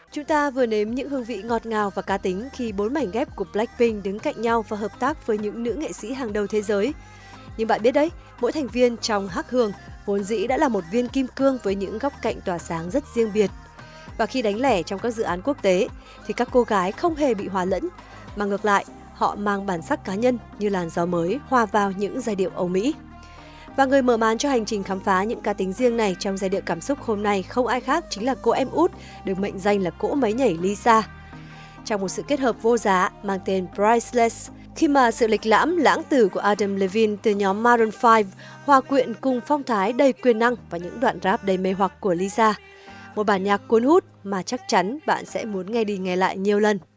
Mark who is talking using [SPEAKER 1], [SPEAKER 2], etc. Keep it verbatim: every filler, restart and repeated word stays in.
[SPEAKER 1] Chúng ta vừa nếm những hương vị ngọt ngào và cá tính khi bốn mảnh ghép của Blackpink đứng cạnh nhau và hợp tác với những nữ nghệ sĩ hàng đầu thế giới. Nhưng bạn biết đấy, mỗi thành viên trong Hắc Hương vốn dĩ đã là một viên kim cương với những góc cạnh tỏa sáng rất riêng biệt. Và khi đánh lẻ trong các dự án quốc tế thì các cô gái không hề bị hòa lẫn, mà ngược lại, họ mang bản sắc cá nhân như làn gió mới hòa vào những giai điệu Âu Mỹ. Và người mở màn cho hành trình khám phá những cá tính riêng này trong giai điệu cảm xúc hôm nay không ai khác chính là cô em út được mệnh danh là cỗ máy nhảy Lisa. Trong một sự kết hợp vô giá mang tên Priceless, khi mà sự lịch lãm lãng tử của Adam Levine từ nhóm Maroon năm hòa quyện cùng phong thái đầy quyền năng và những đoạn rap đầy mê hoặc của Lisa. Một bản nhạc cuốn hút mà chắc chắn bạn sẽ muốn nghe đi nghe lại nhiều lần.